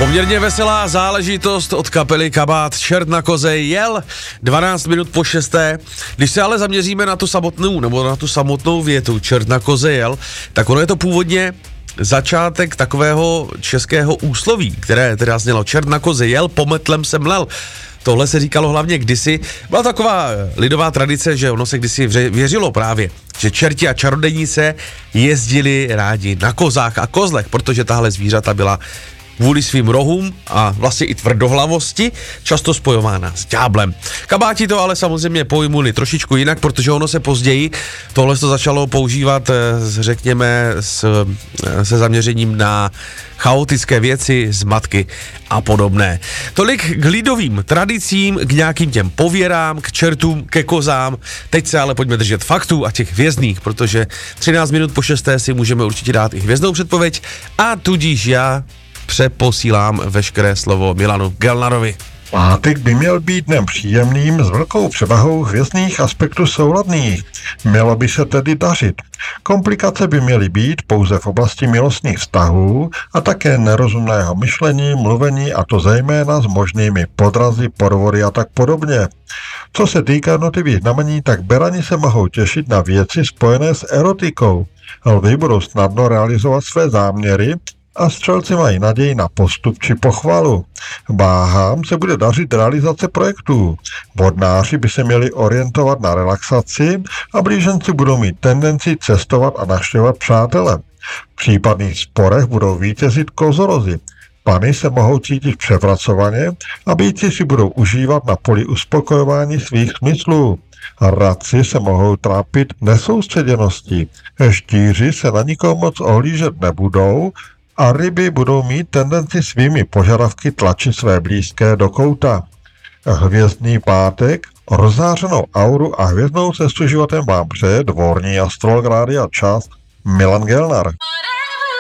Poměrně veselá záležitost od kapely Kabát, Čert na koze jel 12 minut po 6. Když se ale zaměříme na tu samotnou větu Čert na koze jel, tak ono je to původně začátek takového českého úsloví, které teda znělo Čert na koze jel, po metlem se mlel. Tohle se říkalo hlavně kdysi. Byla taková lidová tradice, že ono se kdysi věřilo právě, že čerti a čarodějnice jezdili rádi na kozách a kozlech, protože tahle zvířata byla kvůli svým rohům a vlastně i tvrdohlavosti často spojována s ďáblem. Kabáti to ale samozřejmě pojmuli trošičku jinak, protože ono se později tohle to začalo používat, řekněme, se zaměřením na chaotické věci, zmatky a podobné. Tolik k lidovým tradicím, k nějakým těm pověrám, k čertům, ke kozám. Teď se ale pojďme držet faktů a těch hvězdných, protože 13 minut po 6. si můžeme určitě dát i hvězdnou předpověď a tudíž já přeposílám veškeré slovo Milanu Gelnarovi. Pátek by měl být dnem příjemným s velkou převahou hvězdných aspektů souladných. Mělo by se tedy dařit. Komplikace by měly být pouze v oblasti milostných vztahů a také nerozumného myšlení, mluvení, a to zejména s možnými podrazy, podvody a tak podobně. Co se týká jednotlivých znamení, tak berani se mohou těšit na věci spojené s erotikou. Lvi budou snadno realizovat své záměry a střelci mají naději na postup či pochvalu. Váhám se bude dařit realizace projektů. Vodnáři by se měli orientovat na relaxaci a blíženci budou mít tendenci cestovat a navštěvovat přátele. V případných sporech budou vítězit kozorozi. Pany se mohou cítit převracovaně a býci si budou užívat na poli uspokojování svých smyslů. Radci se mohou trápit nesoustředěností. Štíři se na nikoho moc ohlížet nebudou a ryby budou mít tendenci svými požadavky tlačit své blízké do kouta. Hvězdný pátek, rozzářenou auru a hvězdnou cestu životem vám přeje dvorní astrolog Rádia Čas Milan Gelnar.